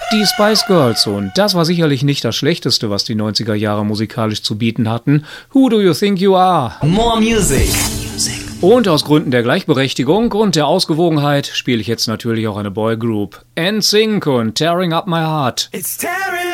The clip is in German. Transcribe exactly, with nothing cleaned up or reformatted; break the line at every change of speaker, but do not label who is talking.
Die Spice Girls, und das war sicherlich nicht das Schlechteste, was die neunziger Jahre musikalisch zu bieten hatten. Who do you think you are?
More music.
Und aus Gründen der Gleichberechtigung und der Ausgewogenheit spiele ich jetzt natürlich auch eine Boygroup. N Sync und Tearing Up My Heart.
It's tearing